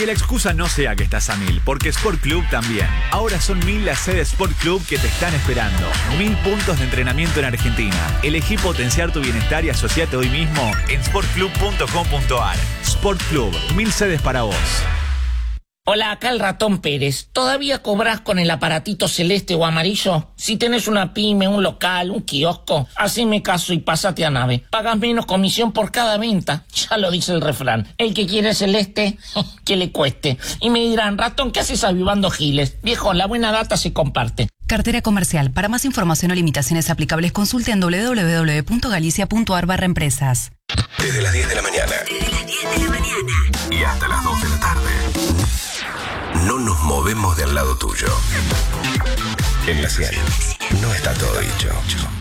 Que la excusa no sea que estás a 1000, porque Sport Club también. Ahora son 1000 las sedes Sport Club que te están esperando. 1000 puntos de entrenamiento en Argentina. Elegí potenciar tu bienestar y asociate hoy mismo en sportclub.com.ar. Sport Club, 1000 sedes para vos. Hola, acá el Ratón Pérez. ¿Todavía cobrás con el aparatito celeste o amarillo? Si tenés una pyme, un local, un kiosco, haceme caso y pásate a Nave. Pagas menos comisión por cada venta. Ya lo dice el refrán. El que quiere celeste, que le cueste. Y me dirán, Ratón, ¿qué haces avivando giles? Viejo, la buena data se comparte. Cartera comercial. Para más información o limitaciones aplicables, consulte en www.galicia.ar/empresas. Desde las 10 de la mañana. Y hasta las 2 de la tarde. No nos movemos del lado tuyo. En la 100 no está todo dicho.